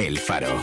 El Faro.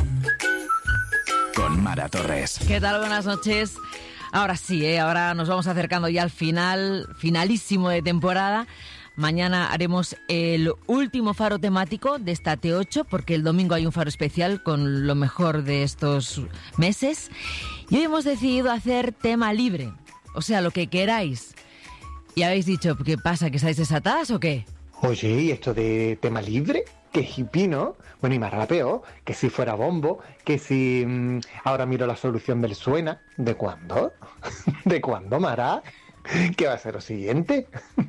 Con Mara Torres. ¿Qué tal? Buenas noches. Ahora sí, ahora nos vamos acercando ya al finalísimo de temporada. Mañana haremos el último faro temático de esta T8, porque el domingo hay un faro especial con lo mejor de estos meses. Y hoy hemos decidido hacer tema libre, o sea, lo que queráis. ¿Y habéis dicho qué pasa, que estáis desatadas o qué? Oye, ¿y esto de tema libre? Que hippie, ¿no? Bueno, y más rapeo, que si fuera bombo, que si ahora miro la solución del suena. ¿De cuándo? ¿De cuándo, Mara? ¿Qué va a ser lo siguiente?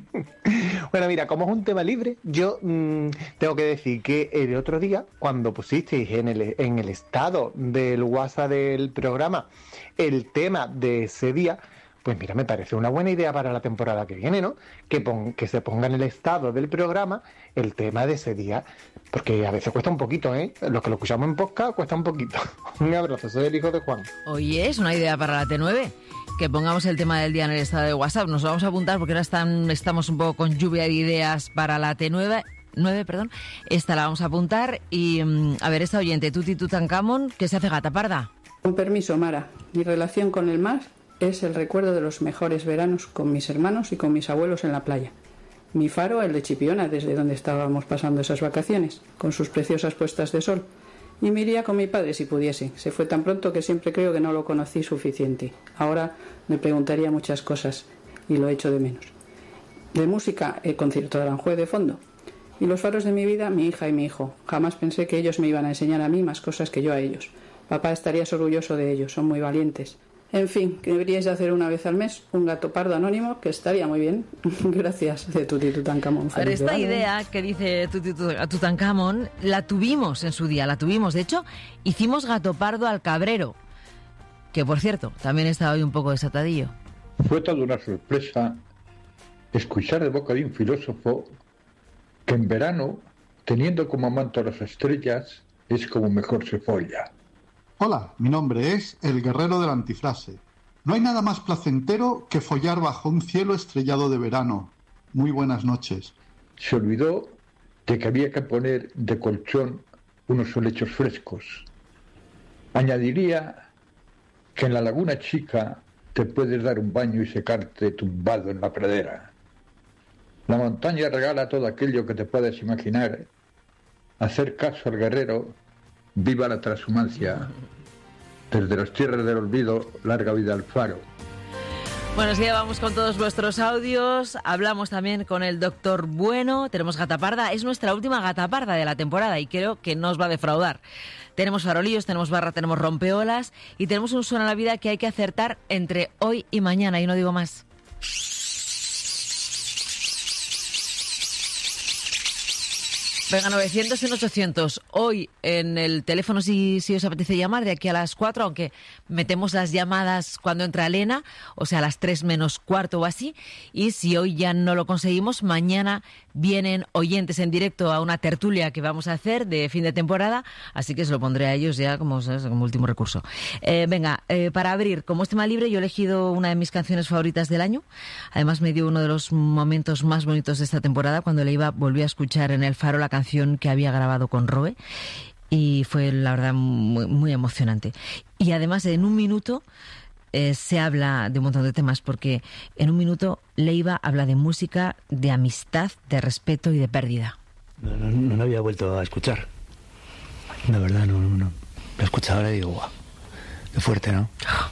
Bueno, mira, como es un tema libre, yo tengo que decir que el otro día, cuando pusisteis en el estado del WhatsApp del programa el tema de ese día, pues mira, me parece una buena idea para la temporada que viene, ¿no? Que se ponga en el estado del programa el tema de ese día, porque a veces cuesta un poquito, ¿eh? Los que lo escuchamos en podcast cuesta un poquito. Un abrazo, soy el hijo de Juan. Oye, es una idea para la T9, que pongamos el tema del día en el estado de WhatsApp. Nos lo vamos a apuntar porque ahora estamos un poco con lluvia de ideas para la T9. Esta la vamos a apuntar y, a ver, esta oyente, Tuti Tutankamón, que se hace gata parda. Con permiso, Mara, mi relación con el mar es el recuerdo de los mejores veranos con mis hermanos y con mis abuelos en la playa. Mi faro, el de Chipiona, desde donde estábamos pasando esas vacaciones, con sus preciosas puestas de sol. Y me iría con mi padre si pudiese. Se fue tan pronto que siempre creo que no lo conocí suficiente. Ahora me preguntaría muchas cosas y lo echo de menos. De música, el concierto de Aranjuez de fondo. Y los faros de mi vida, mi hija y mi hijo. Jamás pensé que ellos me iban a enseñar a mí más cosas que yo a ellos. Papá estarías orgulloso de ellos, son muy valientes. En fin, que deberíais hacer una vez al mes un gato pardo anónimo, que estaría muy bien. Gracias, de Tuti Tutankamón. Pero esta idea que dice Tuti Tutankamón la tuvimos en su día, De hecho, hicimos gato pardo al cabrero, que por cierto, también está hoy un poco desatadillo. Fue toda una sorpresa escuchar de boca de un filósofo que en verano, teniendo como manto las estrellas, es como mejor se folla. Hola, mi nombre es el guerrero de la antifrase. No hay nada más placentero que follar bajo un cielo estrellado de verano. Muy buenas noches. Se olvidó de que había que poner de colchón unos helechos frescos. Añadiría que en la Laguna Chica te puedes dar un baño y secarte tumbado en la pradera. La montaña regala todo aquello que te puedes imaginar. Hacer caso al guerrero. Viva la transhumancia. Desde las tierras del olvido, larga vida al faro. Bueno, sí, vamos con todos vuestros audios. Hablamos también con el doctor Bueno. Tenemos gata parda. Es nuestra última gata parda de la temporada y creo que no os va a defraudar. Tenemos farolillos, tenemos barra, tenemos rompeolas y tenemos un suena a la vida que hay que acertar entre hoy y mañana. Y no digo más. Venga, 900 y 800. Hoy en el teléfono, si os apetece llamar, de aquí a las 4, aunque metemos las llamadas cuando entra Elena, o sea, a las 3 menos cuarto o así. Y si hoy ya no lo conseguimos, mañana vienen oyentes en directo a una tertulia que vamos a hacer de fin de temporada, así que se lo pondré a ellos ya como último recurso. Para abrir, como es tema libre, yo he elegido una de mis canciones favoritas del año. Además, me dio uno de los momentos más bonitos de esta temporada, cuando volví a escuchar en el Faro la canción que había grabado con Roe, y fue la verdad muy, muy emocionante. Y además en un minuto se habla de un montón de temas, porque en un minuto Leiva habla de música, de amistad, de respeto y de pérdida. No la había vuelto a escuchar, la verdad, no. La he escuchado ahora y digo, guau, qué fuerte, ¿no?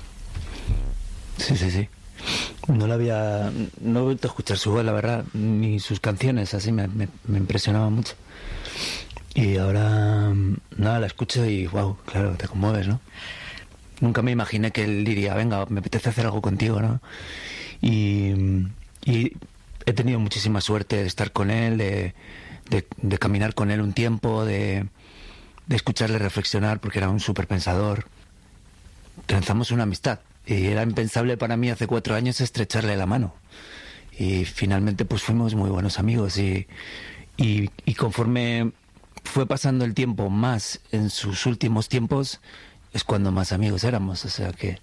Sí. No he vuelto a escuchar su voz, la verdad, ni sus canciones, así me impresionaba mucho. Y ahora, nada, la escucho y wow, claro, te conmueves, ¿no? Nunca me imaginé que él diría, venga, me apetece hacer algo contigo, ¿no? Y he tenido muchísima suerte de estar con él, de caminar con él un tiempo, de escucharle reflexionar, porque era un súper pensador. Lanzamos una amistad. Y era impensable para mí hace 4 años estrecharle la mano. Y finalmente pues fuimos muy buenos amigos. Y conforme fue pasando el tiempo más en sus últimos tiempos, es cuando más amigos éramos. O sea que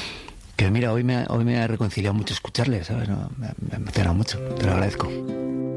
mira, hoy me ha reconciliado mucho escucharle, ¿sabes? Me emociona mucho, te lo agradezco.